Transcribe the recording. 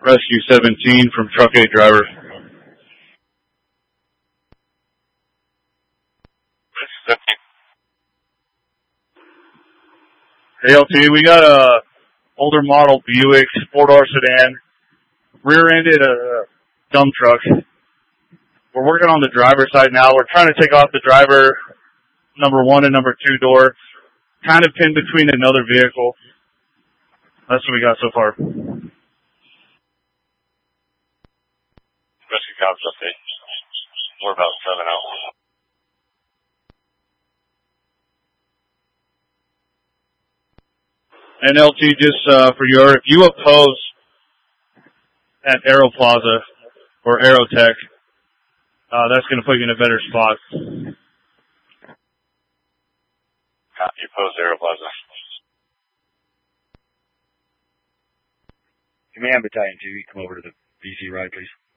Rescue 17 from Truck 8 driver. Hey, LT, we got a older model Buick 4-door sedan, rear-ended dump truck. We're working on the driver's side now. We're trying to take off the driver, number 1 and number 2 door, kind of pinned between another vehicle. That's what we got so far. Rescue cops update. We're about 7 out. And LT, just for if you oppose at Aero Plaza or Aerotech, that's going to put you in a better spot. Copy, oppose Aero Plaza. Command Battalion 2, you come over to the BC ride, please.